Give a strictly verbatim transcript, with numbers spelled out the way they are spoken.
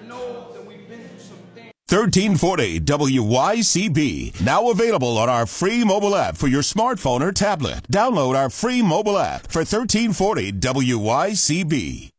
know that we've been through some things. thirteen forty W Y C B, now available on our free mobile app for your smartphone or tablet. Download our free mobile app for thirteen forty W Y C B.